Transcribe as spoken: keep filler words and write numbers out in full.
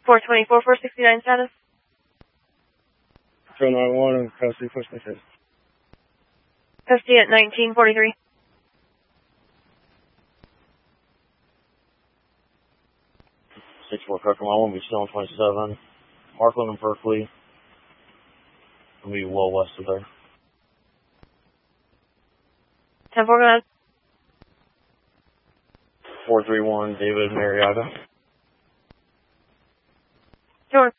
four twenty-four, four sixty-nine status. Control nine one and custody, push my fist. Custody at nineteen forty-three. six four Trucker Mile, one be still on twenty-seven. Markland and Berkeley. We'll be well west of there. ten four, go ahead. four three one, David Marietta. Sure.